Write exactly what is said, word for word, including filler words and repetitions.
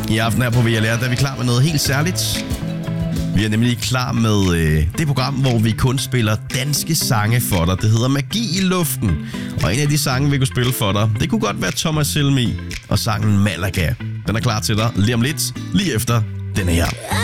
I aften her på V L R, der er vi klar med noget helt særligt. Vi er nemlig klar med øh, det program, hvor vi kun spiller danske sange for dig. Det hedder Magi i luften. Og en af de sange, vi kunne spille for dig, det kunne godt være Thomas Helmig og sangen Malaga. Den er klar til dig lige om lidt, lige efter denne her.